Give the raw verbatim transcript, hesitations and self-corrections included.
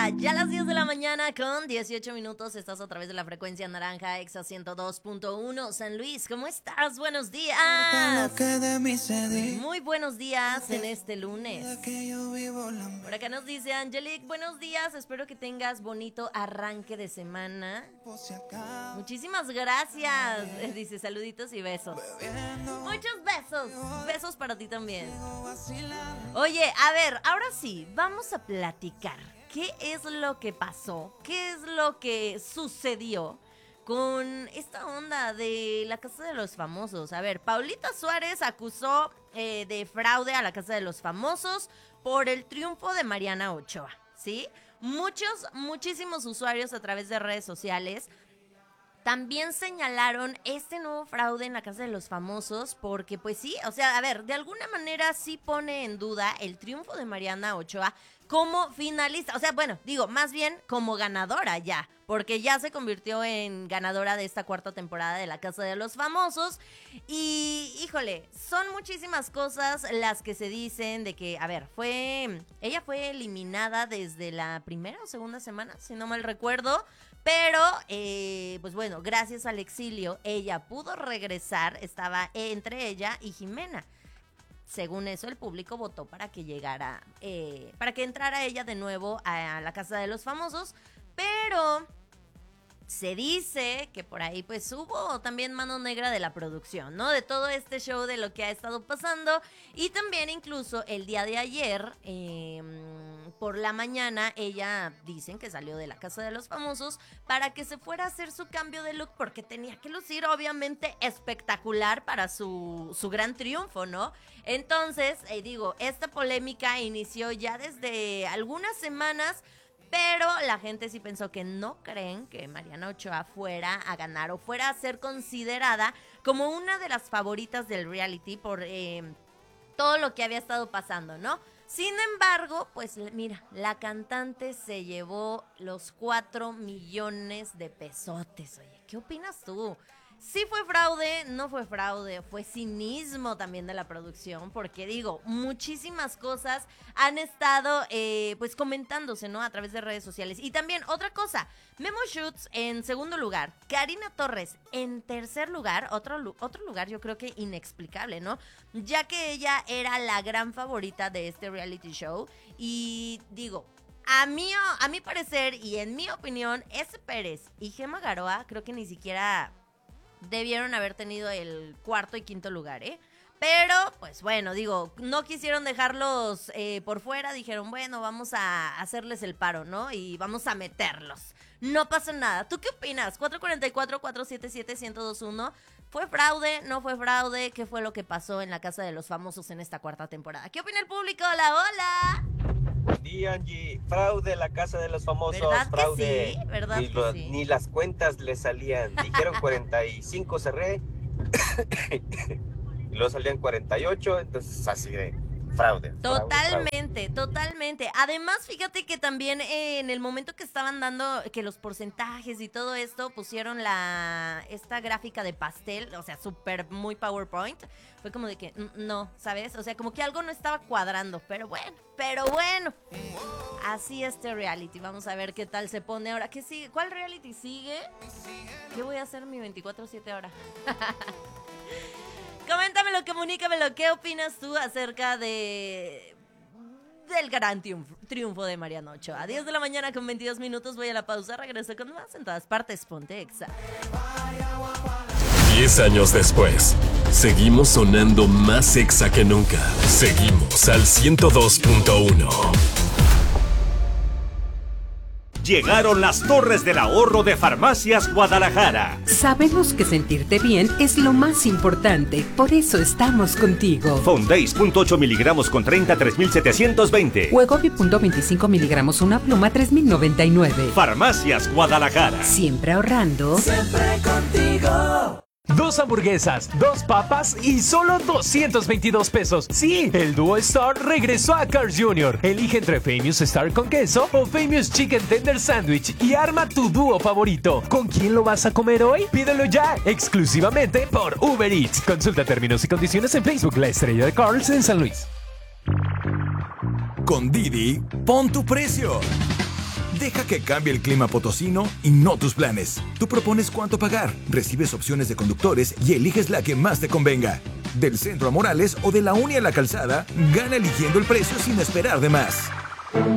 Ya a las diez de la mañana con dieciocho minutos estás a través de la frecuencia naranja Exa ciento dos punto uno. San Luis, ¿cómo estás? Buenos días. Muy buenos días en este lunes. Por acá nos dice Angelique, buenos días, espero que tengas bonito arranque de semana. Muchísimas gracias. Dice saluditos y besos. Muchos besos. Besos para ti también. Oye, a ver, ahora sí, vamos a platicar. ¿Qué es lo que pasó? ¿Qué es lo que sucedió con esta onda de la Casa de los Famosos? A ver, Paulita Suárez acusó eh, de fraude a la Casa de los Famosos por el triunfo de Mariana Ochoa, ¿sí? Muchos, muchísimos usuarios a través de redes sociales también señalaron este nuevo fraude en la Casa de los Famosos porque, pues sí, o sea, a ver, de alguna manera sí pone en duda el triunfo de Mariana Ochoa como finalista, o sea, bueno, digo, más bien como ganadora ya, porque ya se convirtió en ganadora de esta cuarta temporada de la Casa de los Famosos y, híjole, son muchísimas cosas las que se dicen de que, a ver, fue, ella fue eliminada desde la primera o segunda semana, si no mal recuerdo, pero, eh, pues bueno, gracias al exilio, ella pudo regresar, estaba entre ella y Jimena. Según eso, el público votó para que llegara, eh, para que entrara ella de nuevo a la Casa de los Famosos, pero se dice que por ahí pues hubo también mano negra de la producción, ¿no? De todo este show de lo que ha estado pasando y también incluso el día de ayer, eh, por la mañana, ella dicen que salió de la Casa de los Famosos para que se fuera a hacer su cambio de look porque tenía que lucir obviamente espectacular para su, su gran triunfo, ¿no? Entonces, eh, digo, esta polémica inició ya desde algunas semanas, pero la gente sí pensó que no creen que Mariana Ochoa fuera a ganar o fuera a ser considerada como una de las favoritas del reality por eh, todo lo que había estado pasando, ¿no? Sin embargo, pues mira, la cantante se llevó los cuatro millones de pesotes. Oye, ¿qué opinas tú? Sí fue fraude, no fue fraude, fue cinismo también de la producción, porque digo, muchísimas cosas han estado eh, pues comentándose, ¿no? A través de redes sociales. Y también otra cosa, Memo Schutz en segundo lugar, Karina Torres en tercer lugar, otro, otro lugar yo creo que inexplicable, ¿no? Ya que ella era la gran favorita de este reality show y digo, A mi, a mi parecer y en mi opinión, S. Pérez y Gemma Garoa creo que ni siquiera debieron haber tenido el cuarto y quinto lugar, ¿eh? Pero, pues bueno, digo, no quisieron dejarlos eh, por fuera, dijeron, bueno, vamos a hacerles el paro, ¿no? Y vamos a meterlos. No pasa nada. ¿Tú qué opinas? cuatro cuatro cuatro, cuatro siete siete, uno cero dos uno. ¿Fue fraude? ¿No fue fraude? ¿Qué fue lo que pasó en la Casa de los Famosos en esta cuarta temporada? ¿Qué opina el público? ¡Hola, hola! Buen día, Angie. Fraude la Casa de los Famosos. ¿Verdad fraude. que sí? ¿Verdad ni, que lo, sí? ni las cuentas le salían. Dijeron cuarenta y cinco cerré. Y luego salían cuarenta y ocho. Entonces, así de fraude. Totalmente, fraude. totalmente. Además, fíjate que también eh, en el momento que estaban dando que los porcentajes y todo esto, pusieron la esta gráfica de pastel, o sea, súper muy PowerPoint. Fue como de que, no, ¿sabes? O sea, como que algo no estaba cuadrando, pero bueno, pero bueno. Así este reality, vamos a ver qué tal se pone ahora. ¿Qué sigue? ¿Cuál reality sigue? ¿Qué voy a hacer mi veinticuatro siete ahora? Coméntamelo, comunícamelo. ¿Qué opinas tú acerca de del gran triunfo, triunfo de Mariana Ochoa? A diez de la mañana con veintidós minutos. Voy a la pausa, regreso con más en todas partes. Ponte Exa. Diez años después, seguimos sonando más Exa que nunca. Seguimos al ciento dos punto uno. Llegaron las Torres del Ahorro de Farmacias Guadalajara. Sabemos que sentirte bien es lo más importante, por eso estamos contigo. Fondace punto ocho miligramos con treinta, tres mil setecientos veinte. Wegovy punto veinticinco miligramos una pluma, tres mil noventa y nueve. Farmacias Guadalajara. Siempre ahorrando. Siempre contigo. Dos hamburguesas, dos papas y solo doscientos veintidós pesos. Sí, el dúo Star regresó a Carl's junior Elige entre Famous Star con queso o Famous Chicken Tender Sandwich y arma tu dúo favorito. ¿Con quién lo vas a comer hoy? Pídelo ya, exclusivamente por Uber Eats. Consulta términos y condiciones en Facebook, la estrella de Carl's en San Luis. Con Didi, pon tu precio. Deja que cambie el clima potosino y no tus planes. Tú propones cuánto pagar, recibes opciones de conductores y eliges la que más te convenga. Del Centro a Morales o de la Uni a la Calzada, gana eligiendo el precio sin esperar de más.